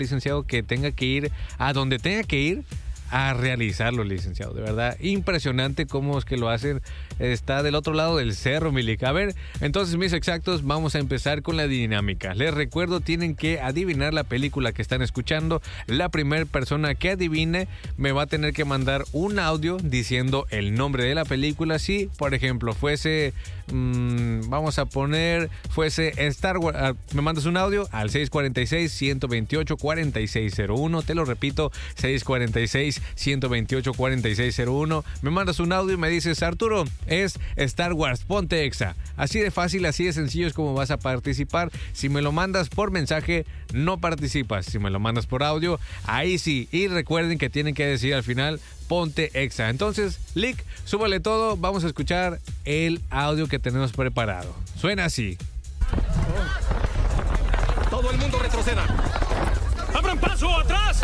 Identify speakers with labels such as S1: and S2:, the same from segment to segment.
S1: licenciado, que tenga que ir a donde tenga que ir a realizarlo, licenciado. De verdad, impresionante cómo es que lo hacen. Está del otro lado del cerro, Milik. A ver, entonces, mis exactos, vamos a empezar con la dinámica. Les recuerdo, tienen que adivinar la película que están escuchando. La primera persona que adivine me va a tener que mandar un audio diciendo el nombre de la película. Si, por ejemplo, fuese... vamos a poner... Fuese Star Wars... me mandas un audio al 646-128-4601. Te lo repito, 646-128-4601. Me mandas un audio y me dices: Arturo, es Star Wars, ponte Exa. Así de fácil, así de sencillo es como vas a participar. Si me lo mandas por mensaje, no participas. Si me lo mandas por audio, ahí sí. Y recuerden que tienen que decir al final: ponte Exa. Entonces, Lick, súbale todo. Vamos a escuchar el audio que tenemos preparado. Suena así.
S2: Todo el mundo retroceda. ¡Abran paso atrás!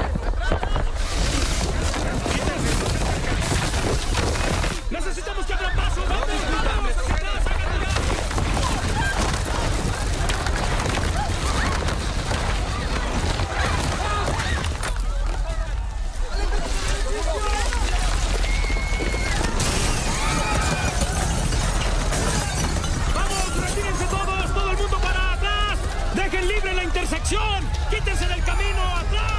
S2: ¡Necesitamos que abran paso! ¡Vamos! ¡Vamos! ¡Hacia atrás! ¡Háganlo ya! ¡Vamos! ¡Retírense todos! ¡Todo el mundo para atrás! ¡Dejen libre la intersección! ¡Quítense del camino! ¡Atrás!